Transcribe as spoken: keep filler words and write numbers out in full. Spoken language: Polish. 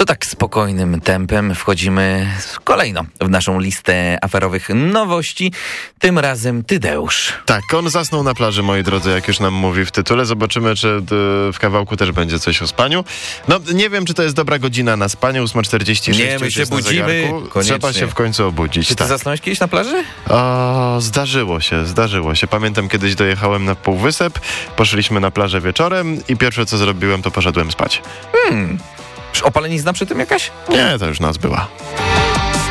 To tak spokojnym tempem wchodzimy kolejno w naszą listę aferowych nowości. Tym razem Tydeusz. Tak, on zasnął na plaży, moi drodzy, jak już nam mówi w tytule. Zobaczymy, czy w kawałku też będzie coś o spaniu. No, nie wiem, czy to jest dobra godzina na spanie, ósma czterdzieści sześć. Nie, my się budzimy. Trzeba się w końcu obudzić. Czy ty tak. zasnąłeś kiedyś na plaży? O, zdarzyło się, zdarzyło się. Pamiętam, kiedyś dojechałem na Półwysep, poszliśmy na plażę wieczorem i pierwsze, co zrobiłem, to poszedłem spać. Hmm. Opalenizna przy tym jakaś? Nie, to już nas była.